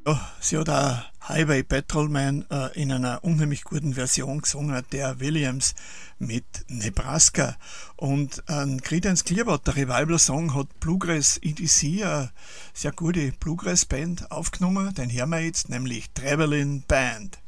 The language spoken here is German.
Ja, sie hat auch Highway Patrolman in einer unheimlich guten Version gesungen, der Williams mit Nebraska. Und ein Creedence Clearwater Revival Song hat Bluegrass EDC, eine sehr gute Bluegrass Band, aufgenommen. Den hören wir jetzt, nämlich Traveling Band.